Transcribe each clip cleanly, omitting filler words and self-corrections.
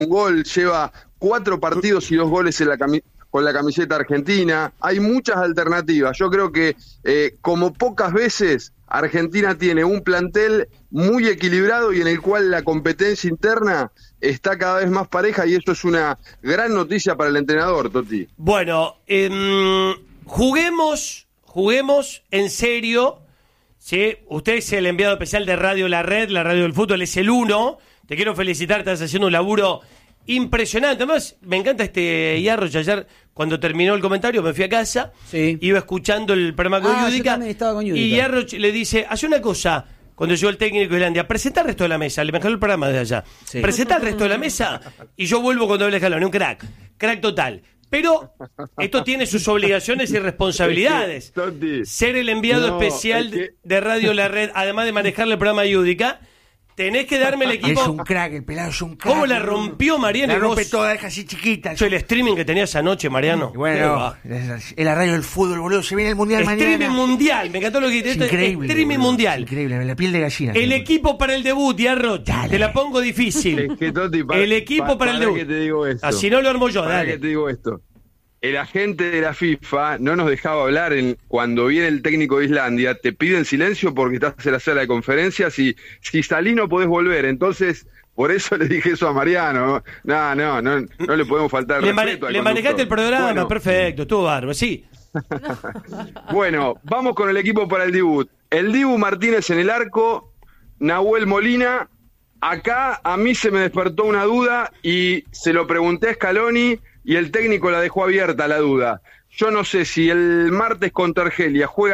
un gol, lleva 4 partidos y 2 goles con la camiseta argentina. Hay muchas alternativas. Yo creo que, como pocas veces, Argentina tiene un plantel muy equilibrado y en el cual la competencia interna está cada vez más pareja, y eso es una gran noticia para el entrenador, Toti. Bueno, juguemos en serio. ¿Sí? Usted es el enviado especial de Radio La Red, la radio del fútbol, es el 1. Te quiero felicitar, estás haciendo un laburo impresionante. Además, me encanta Yarro. Ayer, cuando terminó el comentario, me fui a casa, iba escuchando el programa con Yudica. Yo también estaba con Yudica. Y Yarro le dice, hace una cosa, cuando llegó el técnico de Islandia, presenta al resto de la mesa, le mejoró el programa de allá. Sí. Presenta al resto de la mesa y yo vuelvo cuando hable Scaloni, un crack total. Pero esto tiene sus obligaciones y responsabilidades. Ser el enviado especial de Radio La Red, además de manejarle el programa de Yudica, tenés que darme el equipo. Es un crack, el pelado es un crack. ¿Cómo la rompió Mariano? La rompe toda, deja así chiquita. El streaming que tenías anoche, Mariano. Bueno, es la radio del fútbol, boludo. Se viene el mundial mañana. Streaming mundial, me encantó lo que dijiste. Increíble. Streaming boludo, mundial. Increíble, la piel de gallina. El equipo para el debut, Yarro. Te la pongo difícil. Es que, Toti, el equipo para el debut. Que te digo esto. Así no lo armo yo, dale. Que te digo esto. El agente de la FIFA no nos dejaba hablar cuando viene el técnico de Islandia, te piden silencio porque estás en la sala de conferencias y si salís no podés volver. Entonces, por eso le dije eso a Mariano. No le podemos faltar respeto al Le manejaste el programa, bueno, perfecto, estuvo bárbaro, sí. Bueno, vamos con el equipo para el debut. El Dibu Martínez en el arco, Nahuel Molina. Acá a mí se me despertó una duda y se lo pregunté a Scaloni y el técnico la dejó abierta la duda. Yo no sé si el martes contra Argelia juega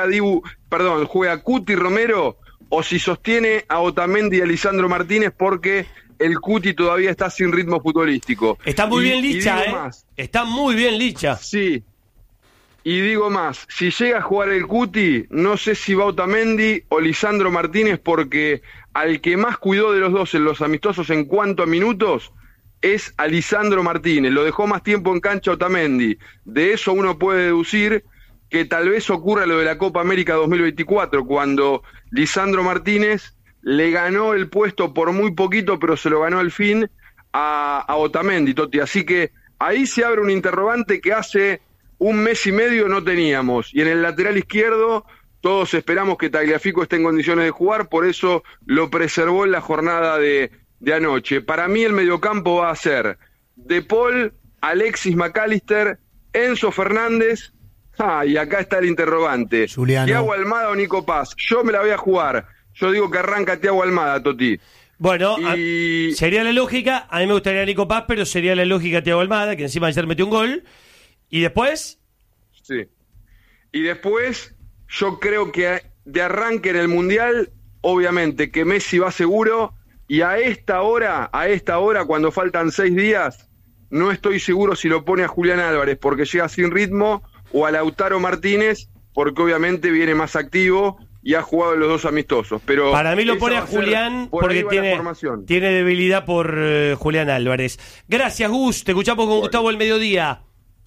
Cuti Romero o si sostiene a Otamendi y a Lisandro Martínez porque el Cuti todavía está sin ritmo futbolístico. Está muy bien Licha, Está muy bien Licha. Sí. Y digo más, si llega a jugar el Cuti, no sé si va Otamendi o Lisandro Martínez porque al que más cuidó de los dos en los amistosos en cuanto a minutos es a Lisandro Martínez, lo dejó más tiempo en cancha Otamendi. De eso uno puede deducir que tal vez ocurra lo de la Copa América 2024, cuando Lisandro Martínez le ganó el puesto por muy poquito, pero se lo ganó al fin a Otamendi, Toti. Así que ahí se abre un interrogante que hace un mes y medio no teníamos. Y en el lateral izquierdo todos esperamos que Tagliafico esté en condiciones de jugar, por eso lo preservó en la jornada de anoche. Para mí el mediocampo va a ser De Paul, Alexis McAllister, Enzo Fernández, y acá está el interrogante, Thiago Almada o Nico Paz. Yo me la voy a jugar, yo digo que arranca Thiago Almada, Toti. Bueno, sería la lógica, a mí me gustaría Nico Paz, pero sería la lógica Thiago Almada, que encima ayer metió un gol, y después... Sí, y después yo creo que de arranque en el Mundial, obviamente que Messi va seguro. Y a esta hora, cuando faltan 6 días, no estoy seguro si lo pone a Julián Álvarez porque llega sin ritmo o a Lautaro Martínez porque obviamente viene más activo y ha jugado en los 2 amistosos. Pero para mí lo pone a Julián porque tiene debilidad por Julián Álvarez. Gracias, Gus. Te escuchamos con Gustavo el mediodía.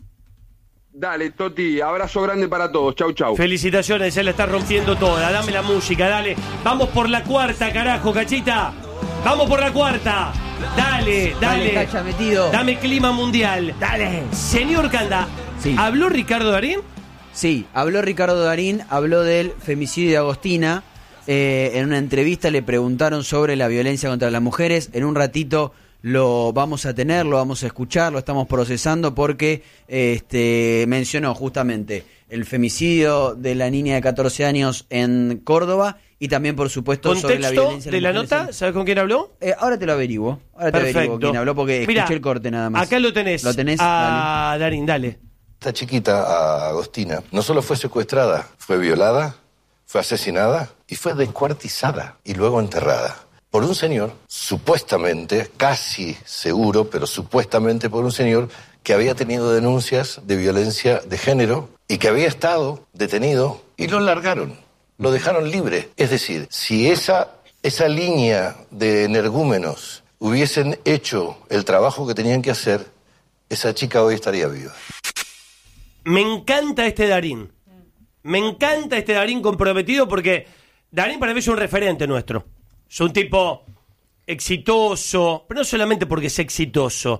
Dale, Toti, abrazo grande para todos. Chau, chau. Felicitaciones, se la está rompiendo toda. Dame la música, dale. Vamos por la cuarta, carajo, Cachita. Vamos por la cuarta. Dale. Cacha, metido. Dame clima mundial. Dale. Señor Canda, sí. ¿Habló Ricardo Darín? Sí, habló Ricardo Darín, habló del femicidio de Agostina. En una entrevista le preguntaron sobre la violencia contra las mujeres. En un ratito lo vamos a tener, lo vamos a escuchar, lo estamos procesando porque mencionó justamente el femicidio de la niña de 14 años en Córdoba y también, por supuesto, sobre la violencia de la nota. ¿Sabes con quién habló? Ahora te lo averiguo. Ahora te averiguo quién habló porque escuché el corte nada más. Acá lo tenés. Dale. Darín, dale. Esta chiquita, Agostina, no solo fue secuestrada, fue violada, fue asesinada y fue descuartizada y luego enterrada por un señor, supuestamente, casi seguro, pero supuestamente por un señor que había tenido denuncias de violencia de género y que había estado detenido y lo largaron, lo dejaron libre. Es decir, si esa línea de energúmenos hubiesen hecho el trabajo que tenían que hacer, esa chica hoy estaría viva. Me encanta este Darín. Me encanta este Darín comprometido porque Darín para mí es un referente nuestro. Es un tipo exitoso, pero no solamente porque es exitoso,